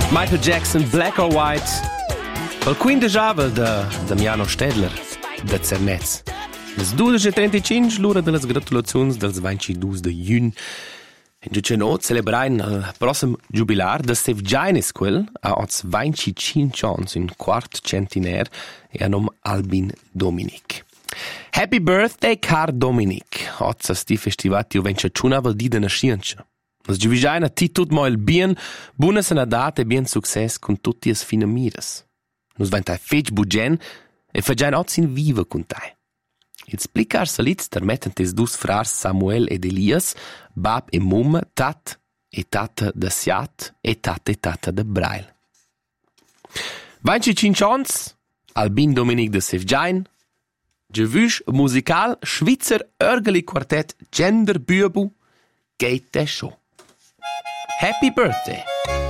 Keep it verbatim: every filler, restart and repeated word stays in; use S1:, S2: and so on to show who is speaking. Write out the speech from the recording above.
S1: Michael Jackson, Black or White. Il Queen de Javel de Damiano Stedler, de Cernez. Les dodici e trentacinque, l'ora delle gratulazioni dels ventidue de giugno. In giuce not celebrain il prossimo jubilar de Steve Giannis quel a oz venticinque ans, in quart centinaire, e a nom Albin Dominic. Happy birthday, car Dominic. Oz a sti festivati o venciaciuna val di de nascienza. Nos giuvigiain a ti tut mo il bien, buona sanadate e bien success con tutti as fine miras. Nos ventai fetg bugen e fagiain oz in viva con tai. Il splicar salits termetten tes dus frars Samuel ed Elias, bab e mumma, tat e tata de Siat e tata e tata de Brail. venticinque ans, Albin Dominic de Sevgiain, Gewüsch musical Schweizer Örgeli Quartett Gender Bübu geht der schon. Happy birthday!